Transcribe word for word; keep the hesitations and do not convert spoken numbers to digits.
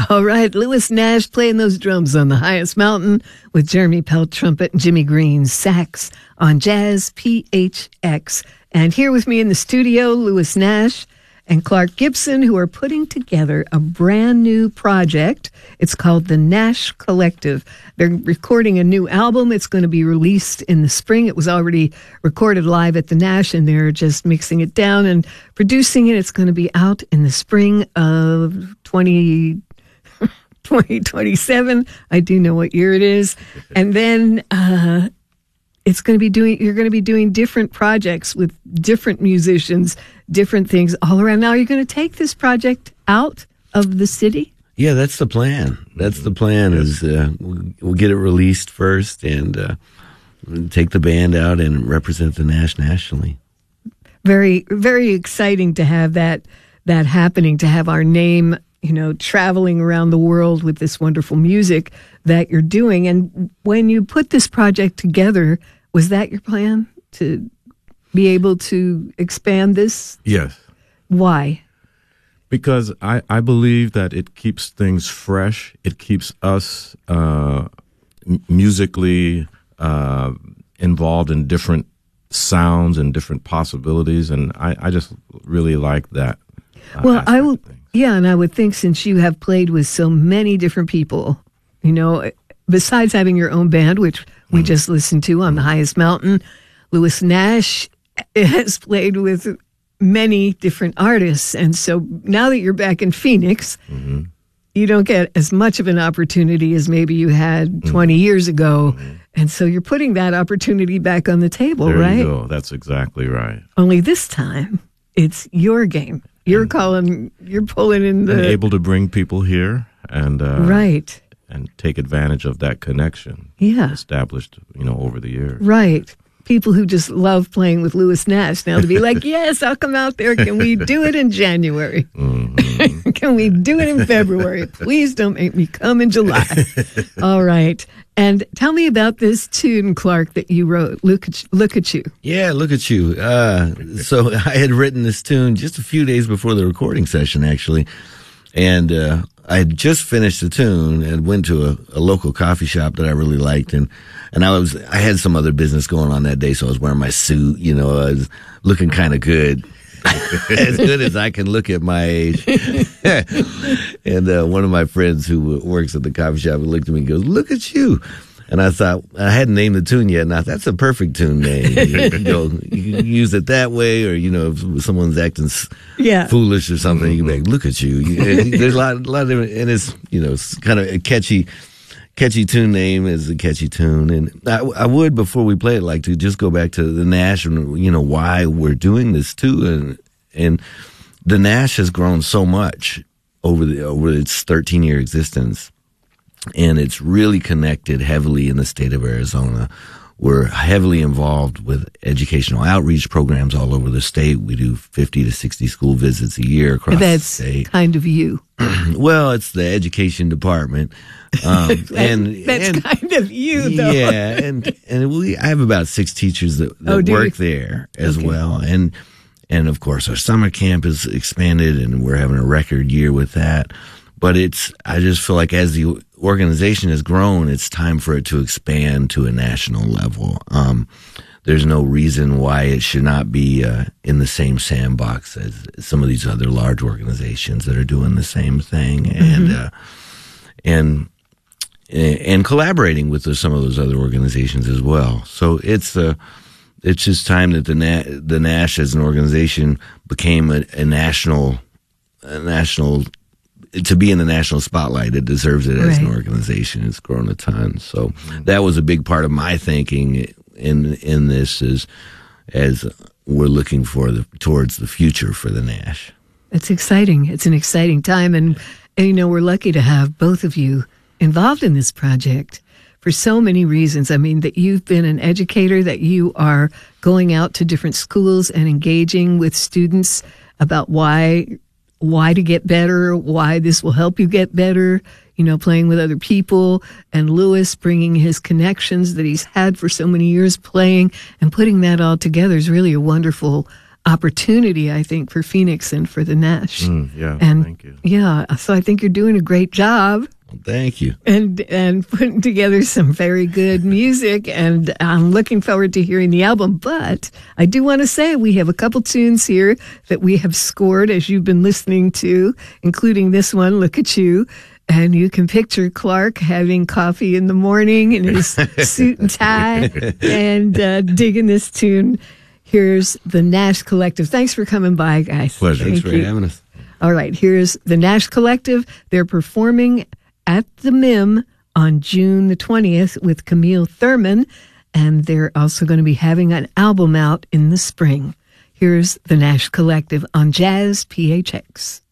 All right, Louis Nash playing those drums on the highest mountain with Jeremy Pelt trumpet and Jimmy Green sax on Jazz P H X. And here with me in the studio, Louis Nash and Clark Gibson, who are putting together a brand new project. It's called the Nash Collective. They're recording a new album. It's going to be released in the spring. It was already recorded live at the Nash, and they're just mixing it down and producing it. It's going to be out in the spring of twenty twenty-seven. I do know what year it is. And then uh, it's going to be doing, you're going to be doing different projects with different musicians, different things all around. Now, you're going to take this project out of the city? Yeah, that's the plan. That's the plan is uh, we'll get it released first and uh, take the band out and represent the Nash nationally. Very, very exciting to have that, that happening, to have our name, you know, traveling around the world with this wonderful music that you're doing. And when you put this project together, was that your plan, to be able to expand this? Yes. Why? Because I, I believe that it keeps things fresh. It keeps us uh, m- musically uh, involved in different sounds and different possibilities. And I, I just really like that. Uh, well, I will. Yeah, and I would think, since you have played with so many different people, you know, besides having your own band, which we mm. just listened to on the highest mountain, Louis Nash has played with many different artists. And so now that you're back in Phoenix, mm-hmm. you don't get as much of an opportunity as maybe you had mm-hmm. twenty years ago. Mm-hmm. And so you're putting that opportunity back on the table, there right? You go. That's exactly right. Only this time, it's your game. You're and, calling, you're pulling in the... And able to bring people here and... Uh, right. And take advantage of that connection. Yeah. Established, you know, over the years. Right. People who just love playing with Louis Nash now to be like, yes, I'll come out there. Can we do it in January? Mm-hmm. Can we do it in February? Please don't make me come in July. All right. And tell me about this tune, Clark, that you wrote, Look at, Look at You. Yeah, Look at You. Uh, so I had written this tune just a few days before the recording session, actually. And uh, I had just finished the tune and went to a, a local coffee shop that I really liked. And, and I was, I had some other business going on that day, so I was wearing my suit, you know, I was looking kind of good. As good as I can look at my age. And uh, one of my friends who works at the coffee shop looked at me and goes, "Look at you." And I thought, I hadn't named the tune yet, and I thought, that's a perfect tune name. You can, go, you can use it that way, or, you know, if someone's acting yeah. foolish or something, you can be like, "Look at you." There's a lot, a lot of different, and it's, you know, it's kind of a catchy, catchy tune name is a catchy tune. And I, I would, before we play it, like to just go back to the Nash and, you know, why we're doing this too. And, and the Nash has grown so much over the, over its thirteen year existence. And it's really connected heavily in the state of Arizona. We're heavily involved with educational outreach programs all over the state. We do fifty to sixty school visits a year across That's the state. That's kind of you. Well, it's the education department. Um, that's, and that's and, kind of you, though. Yeah, and and we I have about six teachers that, that oh, work there as okay. well, and and of course our summer camp is expanded, and we're having a record year with that. But it's I just feel like as the organization has grown, it's time for it to expand to a national level. Um, there's no reason why it should not be uh, in the same sandbox as some of these other large organizations that are doing the same thing, mm-hmm. and uh, and and collaborating with some of those other organizations as well. So it's uh, it's just time that the Na- the Nash as an organization became a, a national a national. To be in the national spotlight, it deserves it as right. an organization. It's grown a ton. So that was a big part of my thinking in in this is as we're looking for the towards the future for the Nash. It's exciting. It's an exciting time. And, and, you know, we're lucky to have both of you involved in this project for so many reasons. I mean, that you've been an educator, that you are going out to different schools and engaging with students about why why to get better, why this will help you get better, you know, playing with other people, and Louis bringing his connections that he's had for so many years playing and putting that all together is really a wonderful opportunity, I think, for Phoenix and for the Nash. Mm, yeah, and thank you. Yeah, so I think you're doing a great job. Well, thank you. And and putting together some very good music, and I'm looking forward to hearing the album. But I do want to say we have a couple tunes here that we have scored as you've been listening to, including this one, Look at You. And you can picture Clark having coffee in the morning in his suit and tie and uh, digging this tune. Here's the Nash Collective. Thanks for coming by, guys. Pleasure. Thanks Thank for you. having us. All right, here's the Nash Collective. They're performing at the M I M on June the twentieth with Camille Thurman, and they're also going to be having an album out in the spring. Here's the Nash Collective on Jazz P H X.